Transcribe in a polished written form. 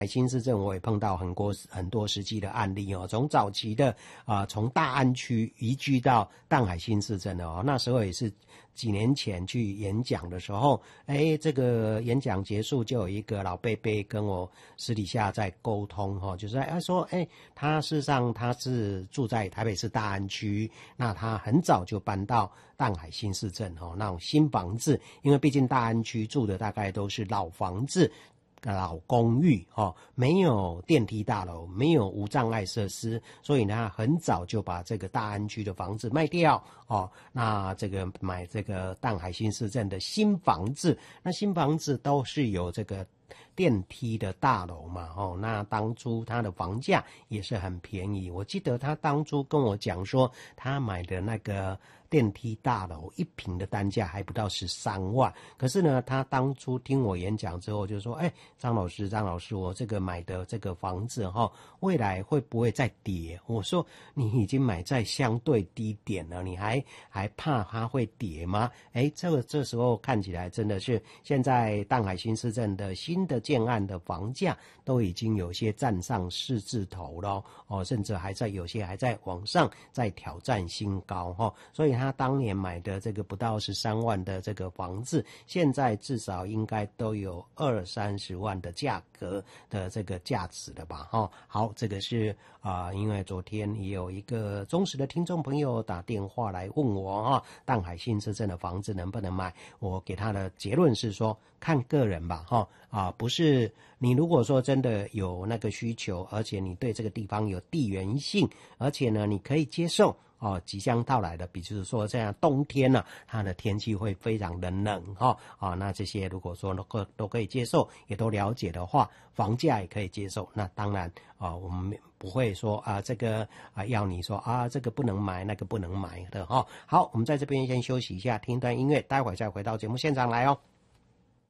新市镇我也碰到很多实际的案例哦，从早期的从大安区移居到淡海新市镇哦，那时候也是几年前去演讲的时候，这个演讲结束就有一个老伯伯跟我私底下在沟通哦，就是他说他事实上他是住在台北市大安区，那他很早就搬到淡海新市镇哦，那种新房子，因为毕竟大安区住的大概都是老房子。老公寓没有电梯大楼，没有无障碍设施，所以呢很早就把这个大安区的房子卖掉那这个买这个淡海新市镇的新房子，那新房子都是有这个电梯的大楼嘛那当初他的房价也是很便宜，我记得他当初跟我讲说他买的那个电梯大楼1坪的单价还不到13万，可是呢他当初听我演讲之后就说张老师我这个买的这个房子未来会不会再跌？我说你已经买在相对低点了，你还怕它会跌吗？这时候看起来真的是现在淡海新市镇的新的建案的房价都已经有些站上4字头了甚至有些还在往上在挑战新高所以他当年买的这个不到13万的这个房子，现在至少应该都有20-30万的价格的这个价值了吧好，这个是因为昨天也有一个忠实的听众朋友打电话来问我淡海新市镇的房子能不能买，我给他的结论是说看个人吧不是你如果说真的有那个需求，而且你对这个地方有地缘性，而且呢你可以接受即将到来的，比如说这样冬天它的天气会非常的冷那这些如果说都可以接受，也都了解的话，房价也可以接受，那当然我们不会说这个要你说这个不能买，那个不能买的好，我们在这边先休息一下，听一段音乐，待会再回到节目现场来哦。